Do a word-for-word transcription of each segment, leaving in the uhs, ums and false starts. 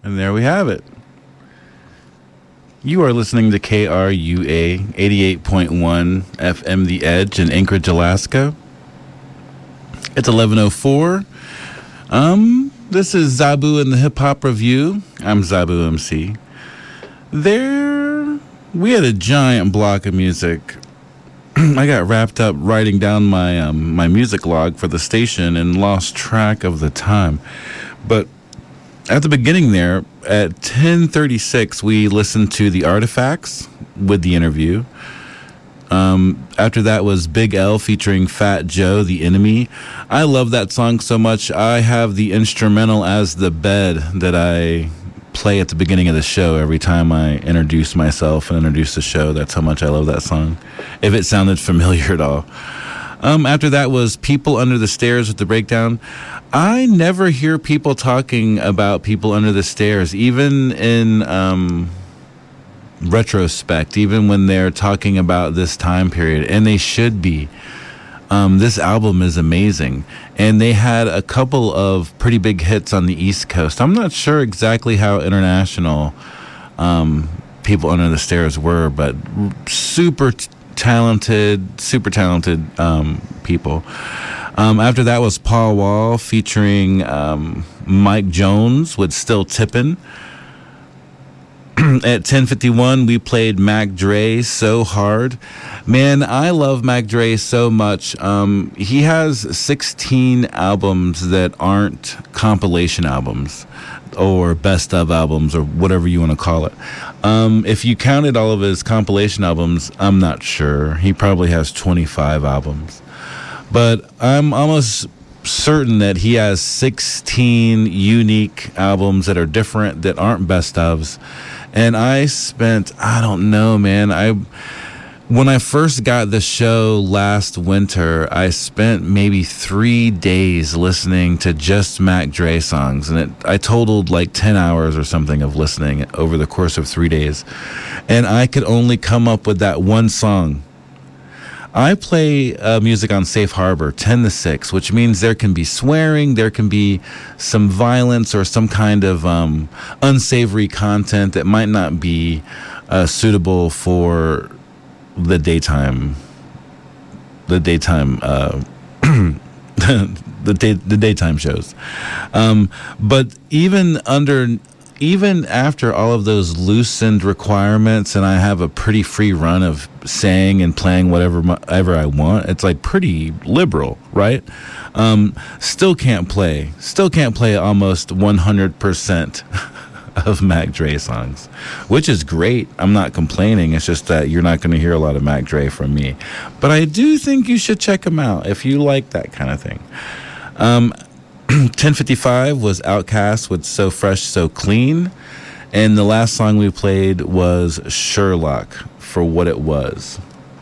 And there we have it. You are listening to K R U A eighty-eight point one F M The Edge in Anchorage, Alaska. It's eleven oh four. Um, this is Zabu and the Hip Hop Review. I'm Zabu M C. There, we had a giant block of music. I got wrapped up writing down my um, my music log for the station and lost track of the time. But at the beginning there, at ten thirty-six, we listened to The Artifacts with the interview. Um, after that was Big L featuring Fat Joe, The Enemy. I love that song so much. I have the instrumental as the bed that I play at the beginning of the show every time I introduce myself and introduce the show. That's how much I love that song, if it sounded familiar at all. Um, after that was People Under the Stairs with the breakdown. I never hear people talking about People Under the Stairs, even in um, retrospect, even when they're talking about this time period, and they should be. Um, this album is amazing, and they had a couple of pretty big hits on the East Coast. I'm not sure exactly how international um, People Under the Stairs were, but super t- talented, super talented um, people. Um, after that was Paul Wall featuring um, Mike Jones with Still Tippin'. At ten fifty-one, we played Mac Dre, So Hard. Man, I love Mac Dre so much. Um, he has sixteen albums that aren't compilation albums or best of albums or whatever you want to call it. Um, if you counted all of his compilation albums, I'm not sure. He probably has twenty-five albums. But I'm almost certain that he has sixteen unique albums that are different, that aren't best ofs. And I spent, I don't know, man. I when I first got the show last winter, I spent maybe three days listening to just Mac Dre songs, and it, I totaled like ten hours or something of listening over the course of three days. And I could only come up with that one song. I play uh, music on Safe Harbor, ten to six, which means there can be swearing, there can be some violence or some kind of um, unsavory content that might not be uh, suitable for the daytime, the daytime, uh, the day, the daytime shows. Um, but even under. Even after all of those loosened requirements, and I have a pretty free run of saying and playing whatever ever I want, it's like pretty liberal, right? Um, still can't play, still can't play almost one hundred percent of Mac Dre songs, which is great. I'm not complaining. It's just that you're not going to hear a lot of Mac Dre from me. But I do think you should check him out if you like that kind of thing. Um, ten fifty-five was Outkast with So Fresh, So Clean. And the last song we played was Sherlock, For What It Was.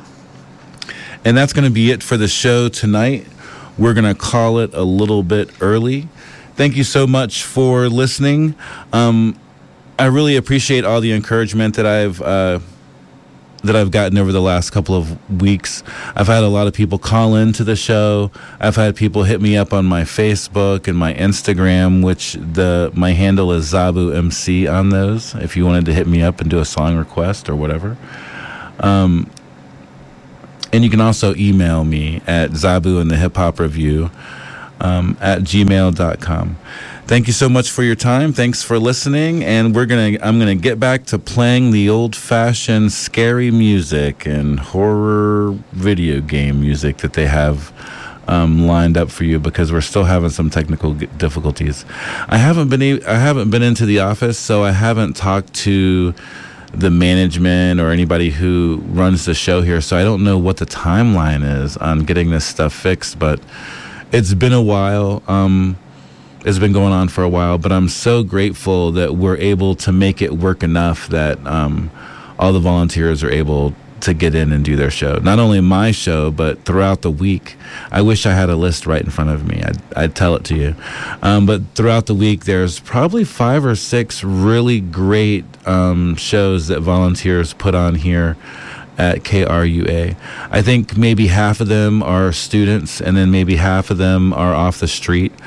And that's going to be it for the show tonight. We're going to call it a little bit early. Thank you so much for listening. Um, I really appreciate all the encouragement that I've uh, that I've gotten over the last couple of weeks. I've had a lot of people call into the show. I've had people hit me up on my Facebook and my Instagram, which the my handle is Zabu M C on those, if you wanted to hit me up and do a song request or whatever. Um, and you can also email me at Zabu and the Hip Hop Review um, at gmail dot com. Thank you so much for your time. Thanks for listening, and we're gonna. I'm gonna get back to playing the old-fashioned scary music and horror video game music that they have um, lined up for you, because we're still having some technical difficulties. I haven't been. E- I haven't been into the office, so I haven't talked to the management or anybody who runs the show here. So I don't know what the timeline is on getting this stuff fixed, but it's been a while. Um, It's been going on for a while, but I'm so grateful that we're able to make it work enough that um, all the volunteers are able to get in and do their show. Not only my show, but throughout the week. I wish I had a list right in front of me. I'd, I'd tell it to you. Um, but throughout the week, there's probably five or six really great um, shows that volunteers put on here at K R U A. I think maybe half of them are students, and then maybe half of them are off the street.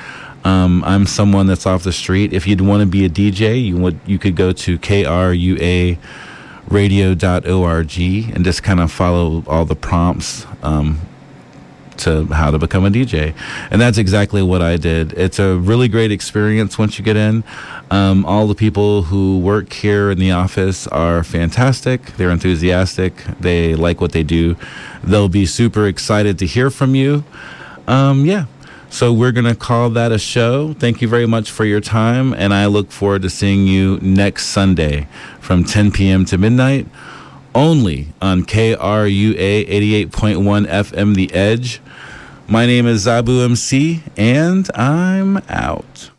Um, I'm someone that's off the street. If you'd want to be a D J, you would you could go to K R U A radio dot org and just kind of follow all the prompts um, to how to become a D J. And that's exactly what I did. It's a really great experience once you get in. Um, all the people who work here in the office are fantastic. They're enthusiastic. They like what they do. They'll be super excited to hear from you. Um, yeah. So we're going to call that a show. Thank you very much for your time, and I look forward to seeing you next Sunday from ten p.m. to midnight, only on K R U A eighty-eight point one F M The Edge. My name is Zabu M C, and I'm out.